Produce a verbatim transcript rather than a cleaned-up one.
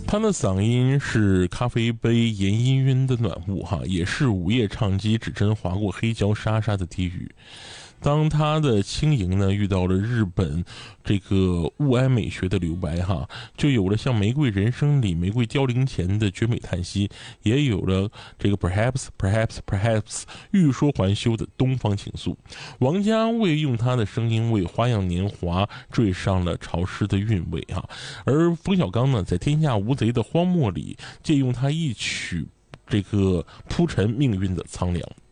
他的嗓音是咖啡杯盐氤氲的暖雾哈，也是午夜唱机指针划过黑胶沙沙的低语。当他的轻盈呢遇到了日本这个物哀美学的留白哈，就有了像《玫瑰人生》里玫瑰凋零前的绝美叹息，也有了这个 perhaps perhaps perhaps 欲说还休的东方情愫。王家卫用他的声音为《花样年华》缀上了潮湿的韵味哈，而冯小刚呢在《天下无贼》的荒漠里借用他一曲这个铺陈命运的苍凉。